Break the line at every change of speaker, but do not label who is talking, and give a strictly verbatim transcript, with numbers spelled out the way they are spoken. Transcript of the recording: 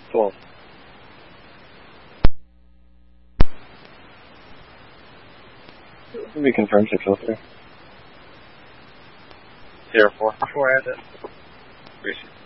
twelve. We confirm six oh three.
Zero four.
Four at it.
Appreciate it.